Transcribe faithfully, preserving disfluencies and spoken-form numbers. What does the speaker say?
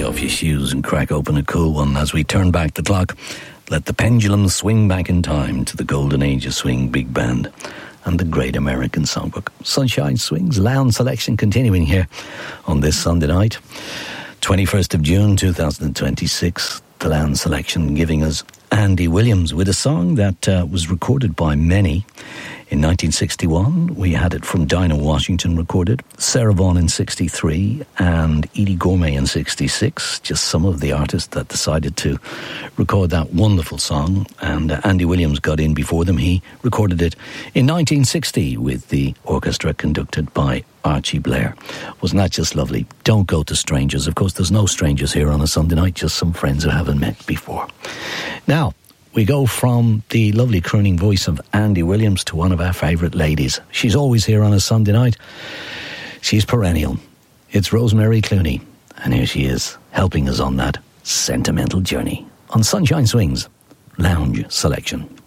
off your shoes and crack open a cool one as we turn back the clock. Let the pendulum swing back in time to the golden age of swing big band and the great American songbook. Sunshine Swings, Lounge Selection continuing here on this Sunday night. twenty-first of June twenty twenty-six, the Lounge Selection giving us Andy Williams with a song that uh, was recorded by many. In nineteen sixty-one, we had it from Dinah Washington recorded, Sarah Vaughan in sixty-three, and Edie Gourmet in sixty-six. Just some of the artists that decided to record that wonderful song. And uh, Andy Williams got in before them. He recorded it in nineteen sixty with the orchestra conducted by Archie Blair. Wasn't that just lovely? Don't go to strangers. Of course, there's no strangers here on a Sunday night, just some friends who haven't met before. Now, we go from the lovely crooning voice of Andy Williams to one of our favourite ladies. She's always here on a Sunday night. She's perennial. It's Rosemary Clooney. And here she is, helping us on that sentimental journey on Sunshine Swings Lounge Selection.